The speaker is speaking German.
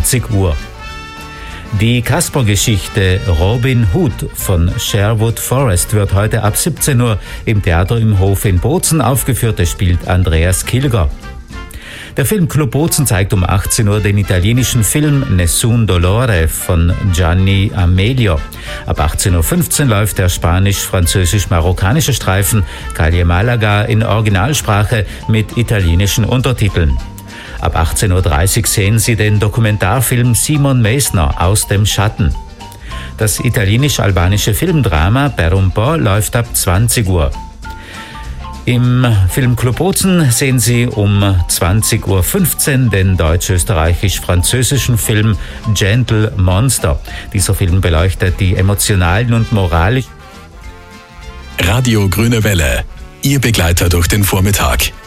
20 Uhr. Die Kasper-Geschichte Robin Hood von Sherwood Forest wird heute ab 17 Uhr im Theater im Hof in Bozen aufgeführt. Es spielt Andreas Kilger. Der Filmclub Bozen zeigt um 18 Uhr den italienischen Film Nessun Dolore von Gianni Amelio. Ab 18.15 Uhr läuft der spanisch-französisch-marokkanische Streifen Calle Malaga in Originalsprache mit italienischen Untertiteln. Ab 18.30 Uhr sehen Sie den Dokumentarfilm Simon Meissner aus dem Schatten. Das italienisch-albanische Filmdrama Per un po' läuft ab 20 Uhr. Im Filmclub Bozen sehen Sie um 20.15 Uhr den deutsch-österreichisch-französischen Film Gentle Monster. Dieser Film beleuchtet die emotionalen und moralischen. Radio Grüne Welle, Ihr Begleiter durch den Vormittag.